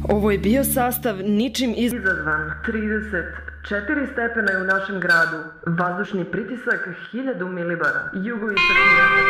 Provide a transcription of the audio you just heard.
Ovo je bio sastav ničim izazvan. 34 stepena je u našem gradu. Vazdušni pritisak 1000 milibara. Jugoistočni vetar